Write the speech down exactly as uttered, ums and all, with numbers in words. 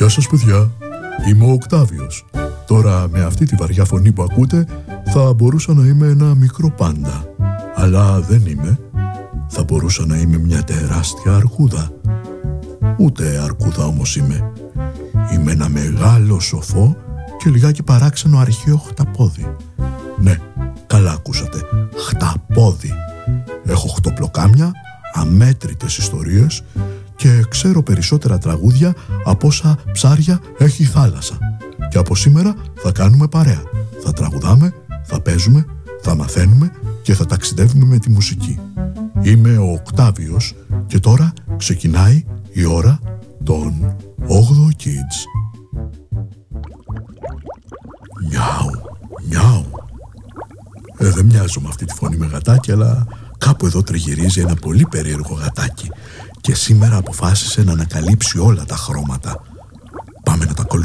Γεια σας παιδιά, είμαι ο Οκτάβιος. Τώρα με αυτή τη βαριά φωνή που ακούτε θα μπορούσα να είμαι ένα μικρό πάντα. Αλλά δεν είμαι. Θα μπορούσα να είμαι μια τεράστια αρκούδα. Ούτε αρκούδα όμως είμαι. Είμαι ένα μεγάλο σοφό και λιγάκι παράξενο αρχαίο χταπόδι. Ναι, καλά ακούσατε, χταπόδι. Έχω χτωπλοκάμια, αμέτρητες ιστορίες και ξέρω περισσότερα τραγούδια από όσα ψάρια έχει η θάλασσα. Και από σήμερα θα κάνουμε παρέα. Θα τραγουδάμε, θα παίζουμε, θα μαθαίνουμε και θα ταξιδεύουμε με τη μουσική. Είμαι ο Οκτάβιος και τώρα ξεκινάει η ώρα των όγδοο Kids. Μιάου, μιάου. Ε, δεν μοιάζω με αυτή τη φωνή με γατάκι, αλλά κάπου εδώ τριγυρίζει ένα πολύ περίεργο γατάκι και σήμερα αποφάσισε να ανακαλύψει όλα τα χρώματα.